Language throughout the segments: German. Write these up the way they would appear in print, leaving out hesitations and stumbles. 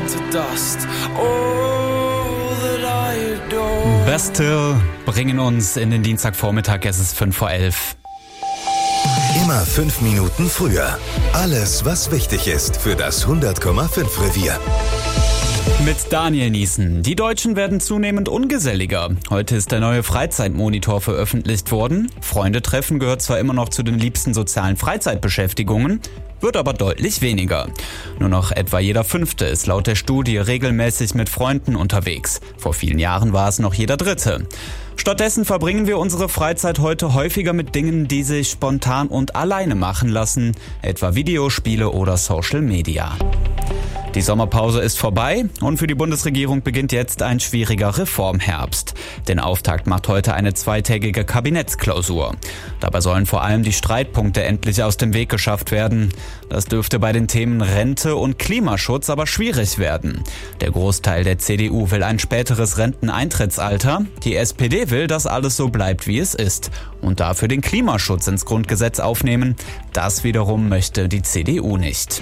to dust. All that I adore. Bastille bringen uns in den Dienstagvormittag, es ist 11:05. Immer 5 Minuten früher. Alles, was wichtig ist für das 100,5 Revier. Mit Daniel Niesen. Die Deutschen werden zunehmend ungeselliger. Heute ist der neue Freizeitmonitor veröffentlicht worden. Freundetreffen gehört zwar immer noch zu den liebsten sozialen Freizeitbeschäftigungen, wird aber deutlich weniger. Nur noch etwa jeder Fünfte ist laut der Studie regelmäßig mit Freunden unterwegs. Vor vielen Jahren war es noch jeder Dritte. Stattdessen verbringen wir unsere Freizeit heute häufiger mit Dingen, die sich spontan und alleine machen lassen, etwa Videospiele oder Social Media. Die Sommerpause ist vorbei und für die Bundesregierung beginnt jetzt ein schwieriger Reformherbst. Den Auftakt macht heute eine zweitägige Kabinettsklausur. Dabei sollen vor allem die Streitpunkte endlich aus dem Weg geschafft werden. Das dürfte bei den Themen Rente und Klimaschutz aber schwierig werden. Der Großteil der CDU will ein späteres Renteneintrittsalter. Die SPD will, dass alles so bleibt, wie es ist. Und dafür den Klimaschutz ins Grundgesetz aufnehmen. Das wiederum möchte die CDU nicht.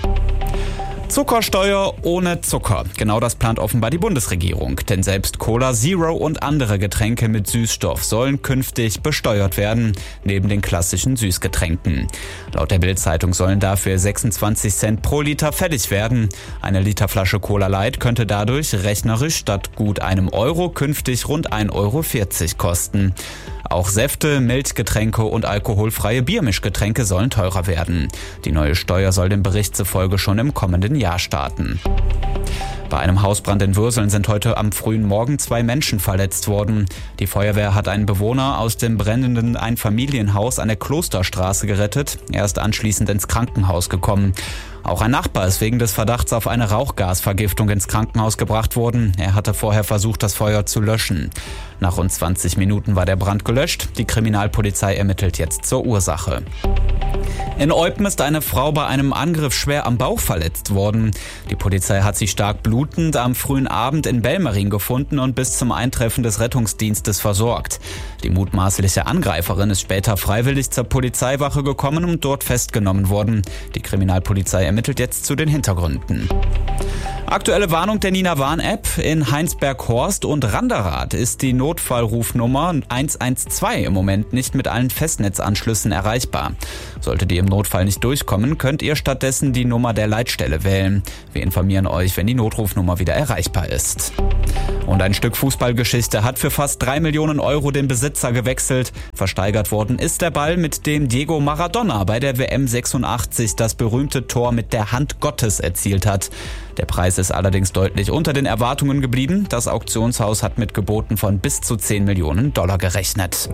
Zuckersteuer ohne Zucker. Genau das plant offenbar die Bundesregierung. Denn selbst Cola Zero und andere Getränke mit Süßstoff sollen künftig besteuert werden, neben den klassischen Süßgetränken. Laut der Bild-Zeitung sollen dafür 26 Cent pro Liter fällig werden. Eine Literflasche Cola Light könnte dadurch rechnerisch statt gut €1 künftig rund €1,40 kosten. Auch Säfte, Milchgetränke und alkoholfreie Biermischgetränke sollen teurer werden. Die neue Steuer soll dem Bericht zufolge schon im kommenden Jahr starten. Bei einem Hausbrand in Würseln sind heute am frühen Morgen 2 Menschen verletzt worden. Die Feuerwehr hat einen Bewohner aus dem brennenden Einfamilienhaus an der Klosterstraße gerettet. Er ist anschließend ins Krankenhaus gekommen. Auch ein Nachbar ist wegen des Verdachts auf eine Rauchgasvergiftung ins Krankenhaus gebracht worden. Er hatte vorher versucht, das Feuer zu löschen. Nach rund 20 Minuten war der Brand gelöscht. Die Kriminalpolizei ermittelt jetzt zur Ursache. In Eupen ist eine Frau bei einem Angriff schwer am Bauch verletzt worden. Die Polizei hat sie stark blutend am frühen Abend in Belmarin gefunden und bis zum Eintreffen des Rettungsdienstes versorgt. Die mutmaßliche Angreiferin ist später freiwillig zur Polizeiwache gekommen und dort festgenommen worden. Die Kriminalpolizei ermittelt jetzt zu den Hintergründen. Aktuelle Warnung der Nina Warn-App. In Heinsberg-Horst und Randerath ist die Notfallrufnummer 112 im Moment nicht mit allen Festnetzanschlüssen erreichbar. Sollte die im Notfall nicht durchkommen, könnt ihr stattdessen die Nummer der Leitstelle wählen. Wir informieren euch, wenn die Notrufnummer wieder erreichbar ist. Und ein Stück Fußballgeschichte hat für fast 3 Millionen € den Besitzer gewechselt. Versteigert worden ist der Ball, mit dem Diego Maradona bei der WM 86 das berühmte Tor mit der Hand Gottes erzielt hat. Der Preis ist allerdings deutlich unter den Erwartungen geblieben. Das Auktionshaus hat mit Geboten von bis zu $10 Millionen gerechnet.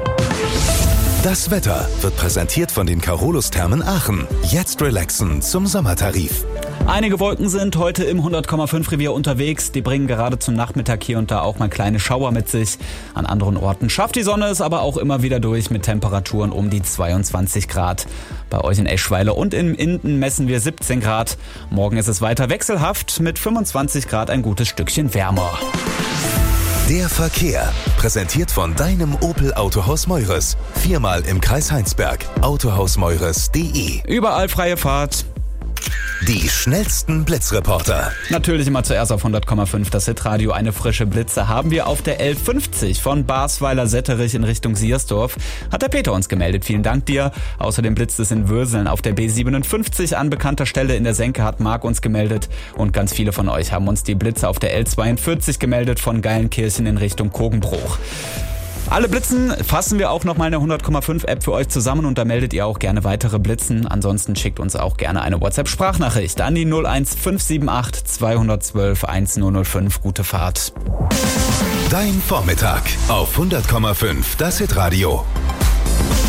Das Wetter wird präsentiert von den Carolus-Thermen Aachen. Jetzt relaxen zum Sommertarif. Einige Wolken sind heute im 100,5 Revier unterwegs. Die bringen gerade zum Nachmittag hier und da auch mal kleine Schauer mit sich. An anderen Orten schafft die Sonne es aber auch immer wieder durch mit Temperaturen um die 22 Grad. Bei euch in Eschweiler und in Minden messen wir 17 Grad. Morgen ist es weiter wechselhaft mit 25 Grad ein gutes Stückchen wärmer. Der Verkehr, präsentiert von deinem Opel Autohaus Meures. 4-mal im Kreis Heinsberg. autohausmeures.de. Überall freie Fahrt. Die schnellsten Blitzreporter. Natürlich immer zuerst auf 100,5 das Hitradio. Eine frische Blitze haben wir auf der L50 von Basweiler-Setterich in Richtung Siersdorf. Hat der Peter uns gemeldet. Vielen Dank dir. Außerdem blitzt es in Würseln auf der B57 an bekannter Stelle in der Senke, hat Marc uns gemeldet. Und ganz viele von euch haben uns die Blitze auf der L42 gemeldet von Geilenkirchen in Richtung Kogenbruch. Alle Blitzen fassen wir auch nochmal eine 100,5 App für euch zusammen und da meldet ihr auch gerne weitere Blitzen. Ansonsten schickt uns auch gerne eine WhatsApp-Sprachnachricht an die 01578 212 1005. Gute Fahrt. Dein Vormittag auf 100,5 das Hitradio.